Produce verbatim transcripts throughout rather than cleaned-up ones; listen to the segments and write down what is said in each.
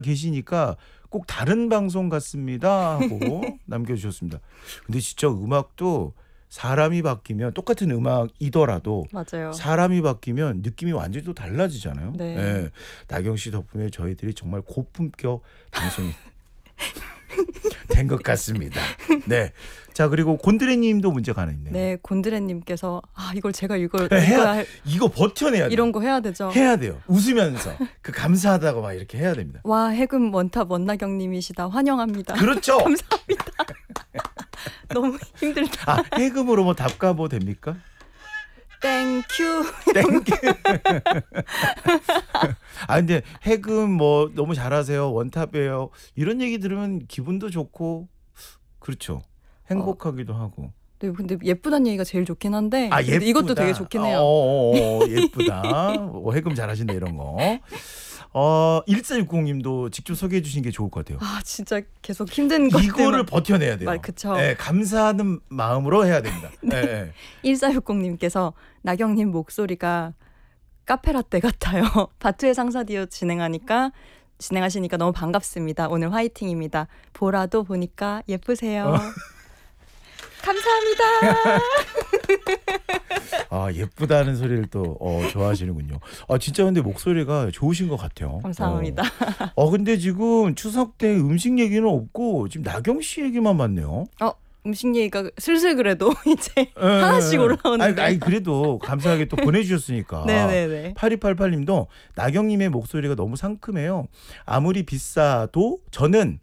계시니까 꼭 다른 방송 같습니다 하고 남겨주셨습니다. 근데 진짜 음악도 사람이 바뀌면 똑같은 음악이더라도 맞아요. 사람이 바뀌면 느낌이 완전히 또 달라지잖아요. 네. 예. 나경 씨 덕분에 저희들이 정말 고품격 방송이 된 것 같습니다. 네. 자, 그리고 곤드레님도 문제가 하나 있네요. 네, 곤드레님께서 아 이걸 제가 이걸 네, 해야, 이거 할, 이거 버텨내야 돼요. 이런 거 해야 되죠. 해야 돼요. 웃으면서 그 감사하다고 막 이렇게 해야 됩니다. 와 해금 원탑 원나경님이시다. 환영합니다. 그렇죠. 감사합니다. 너무 힘들다. 아, 해금으로 뭐 답가보 됩니까? 땡큐. 땡큐. 아 근데 해금 뭐 너무 잘하세요. 원탑이에요. 이런 얘기 들으면 기분도 좋고 그렇죠. 행복하기도 어. 하고. 네, 근데 예쁘다는 얘기가 제일 좋긴 한데 아, 예쁘다. 이것도 되게 좋긴 해요. 어, 어, 어, 예쁘다. 어, 해금 잘하신다 이런 거. 어, 일사육공님도 직접 소개해 주신 게 좋을 것 같아요. 아 진짜 계속 힘든 것들 이거를 버텨내야 돼요. 그쵸. 네, 감사하는 마음으로 해야 됩니다. 네. 네. 일사육공님께서 나경님 목소리가 카페라떼 같아요. 바투의 상사디오 진행하니까 진행하시니까 너무 반갑습니다. 오늘 화이팅입니다. 보라도 보니까 예쁘세요. 어. 감사합니다. 아 예쁘다는 소리를 또 어, 좋아하시는군요. 아 진짜 근데 목소리가 좋으신 것 같아요. 감사합니다. 어, 어 근데 지금 추석 때 음식 얘기는 없고 지금 나경 씨 얘기만 많네요. 어 음식 얘기가 슬슬 그래도 이제 에, 하나씩 올라오는데. 아니, 아니 그래도 감사하게 또 보내주셨으니까. 네네네. 팔이팔팔님도 나경님의 목소리가 너무 상큼해요. 아무리 비싸도 저는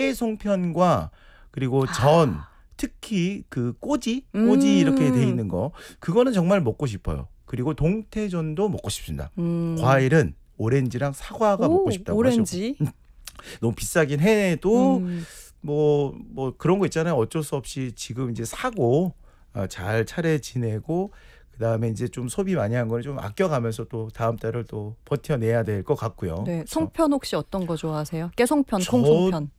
깨송편과 그리고 전 아. 특히 그 꼬지 꼬지 음. 이렇게 돼 있는 거 그거는 정말 먹고 싶어요. 그리고 동태전도 먹고 싶습니다. 음. 과일은 오렌지랑 사과가 오, 먹고 싶다고 오렌지? 하시고 너무 비싸긴 해도 음. 뭐, 뭐 그런 거 있잖아요. 어쩔 수 없이 지금 이제 사고 어, 잘 차례 지내고 그다음에 이제 좀 소비 많이 한 거는 좀 아껴가면서 또 다음 달을 또 버텨내야 될 것 같고요. 네, 송편 혹시 어떤 거 좋아하세요? 깨송편, 콩송편.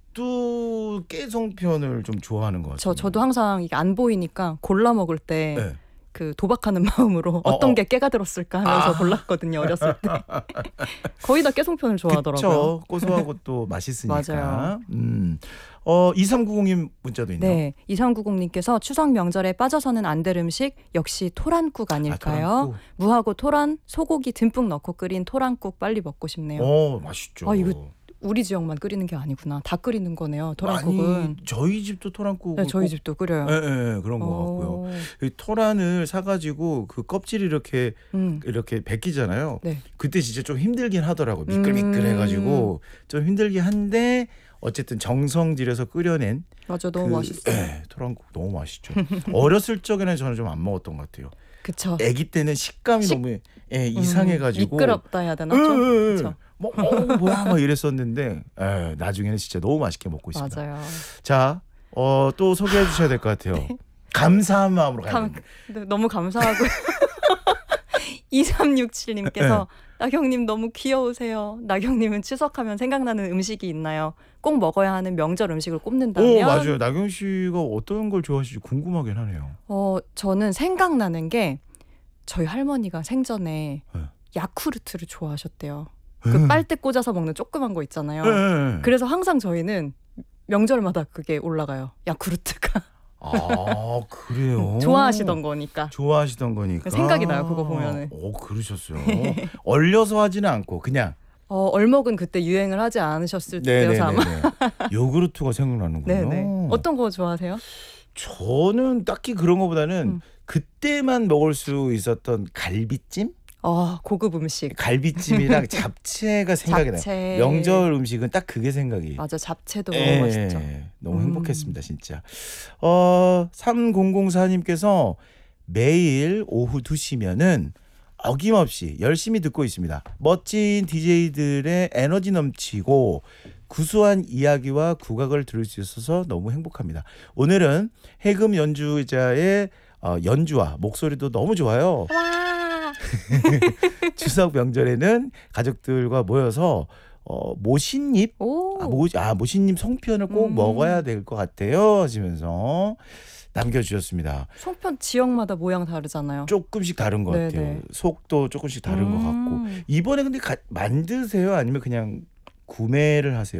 또 깨송편을 좀 좋아하는 것 같아요. 저 저도 항상 이게 안 보이니까 골라 먹을 때 네. 그 도박하는 마음으로 어, 어떤 어. 게 깨가 들었을까 하면서 아. 골랐거든요. 어렸을 때. 거의 다 깨송편을 좋아하더라고요. 그렇죠. 고소하고 또 맛있으니까. 맞아요. 음. 어, 이삼구공님 문자도 있네요. 네. 이삼구공님께서 추석 명절에 빠져서는 안 될 음식 역시 토란국 아닐까요? 아, 토란국. 무하고 토란, 소고기 듬뿍 넣고 끓인 토란국 빨리 먹고 싶네요. 어, 맛있죠. 아, 이거 우리 지역만 끓이는 게 아니구나. 다 끓이는 거네요. 토란국은. 아니, 저희 집도 토란국. 네, 저희 집도 끓여요. 네, 네, 그런 거 같고요. 토란을 사가지고 그 껍질이 이렇게 음. 이렇게 벗기잖아요. 네. 그때 진짜 좀 힘들긴 하더라고요. 미끌미끌해가지고 음. 좀 힘들긴 한데 어쨌든 정성 들여서 끓여낸. 맞아, 너무 그, 맛있어요. 에, 토란국 너무 맛있죠. 어렸을 적에는 저는 좀 안 먹었던 것 같아요. 그쵸. 아기 때는 식감이 식... 너무 예, 이상해가지고. 음, 미끄럽다 해야 되나? 좀? 뭐, 어, 뭐야 뭐 이랬었는데 에, 나중에는 진짜 너무 맛있게 먹고 있습니다. 맞아요. 자, 어, 또 소개해 주셔야 될 것 같아요. 네. 감사한 마음으로 가야 됩니다. 네, 너무 감사하고요. 이삼육칠님께서 네. 나경님 너무 귀여우세요. 나경님은 추석하면 생각나는 음식이 있나요? 꼭 먹어야 하는 명절 음식을 꼽는다면? 오, 맞아요. 나경 씨가 어떤 걸 좋아하실지 궁금하긴 하네요. 어, 저는 생각나는 게 저희 할머니가 생전에 네. 야쿠르트를 좋아하셨대요. 그 빨대 꽂아서 먹는 조그만 거 있잖아요. 네. 그래서 항상 저희는 명절마다 그게 올라가요. 야쿠르트가. 아, 그래요? 좋아하시던 거니까. 좋아하시던 거니까. 생각이 나요, 그거 보면은. 오, 그러셨어요. 얼려서 하지는 않고 그냥. 어, 얼먹은 그때 유행을 하지 않으셨을 때여서 아마. 요구르트가 생각나는군요. 네네. 어떤 거 좋아하세요? 저는 딱히 그런 거보다는 음. 그때만 먹을 수 있었던 갈비찜? 아, 고급 음식. 갈비찜이랑 잡채가 생각이 잡채. 나요. 명절 음식은 딱 그게 생각이. 맞아, 잡채도 에, 너무 맛있죠. 너무 음. 행복했습니다, 진짜. 어, 삼공공사님께서 매일 오후 두 시면은 어김없이 열심히 듣고 있습니다. 멋진 디제이들의 에너지 넘치고 구수한 이야기와 국악을 들을 수 있어서 너무 행복합니다. 오늘은 해금 연주자의 어, 연주와 목소리도 너무 좋아요. 와. 추석 명절에는 가족들과 모여서 어, 모신잎, 아, 모, 아, 모신잎 송편을 꼭 음. 먹어야 될 것 같아요 하시면서 남겨주셨습니다. 송편 지역마다 모양 다르잖아요. 조금씩 다른 것 네네. 같아요. 속도 조금씩 다른 음. 것 같고. 이번에 근데 가, 만드세요? 아니면 그냥 구매를 하세요?